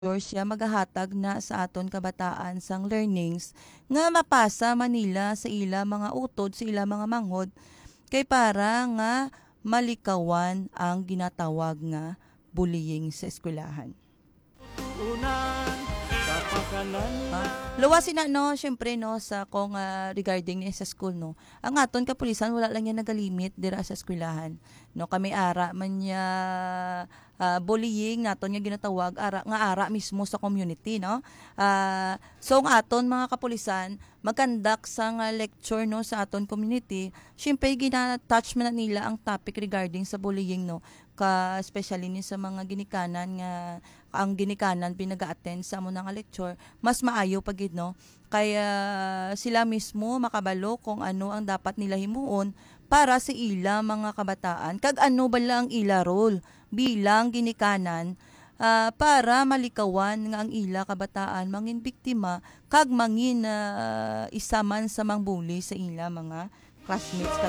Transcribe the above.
siya magahatag na sa aton kabataan sang learnings nga mapasa Manila sa ila mga utod sa ila mga manghod kay para nga malikawan ang ginatawag nga bullying sa eskwelahan. Unan sa pakanan na Luwasin na no, syempre no sa kung regarding ni sa school no. Ang aton kapulisan wala lang yan nagalimit dira sa eskwelahan. No kami ara man niya bullying naton nga ginatawag ara mismo sa community no. So ang aton mga kapulisan magkandak sa nga lecture no sa aton community, syempre gina-touch man na nila ang topic regarding sa bullying no. Especially ni sa mga ginikanan nga ang ginikanan pinaga-attend sa amo nga lecture, mas maayo pagid no. Kaya sila mismo makabalo kung ano ang dapat nila himuon para sa ila mga kabataan kag ano bala ang ila role bilang ginikanan para malikawan nga ang ila kabataan mangin biktima kag mangin isa man sa mangbuli sa ila mga classmates